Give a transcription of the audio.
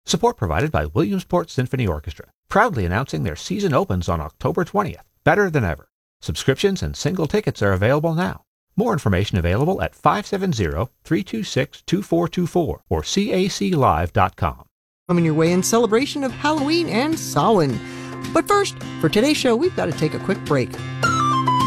Support provided by Williamsport Symphony Orchestra, proudly announcing their season opens on October 20th, better than ever. Subscriptions and single tickets are available now. More information available at 570-326-2424 or caclive.com. Coming your way in celebration of Halloween and Samhain. But first, for today's show, we've got to take a quick break.